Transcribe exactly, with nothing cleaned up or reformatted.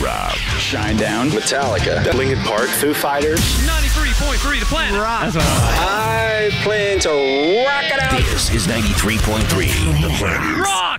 Rob. Shinedown. Metallica. Linkin Park. Foo Fighters. ninety-three point three The Planet. Rock. That's what I I plan to rock it out. This is ninety-three point three The Planet. Rock!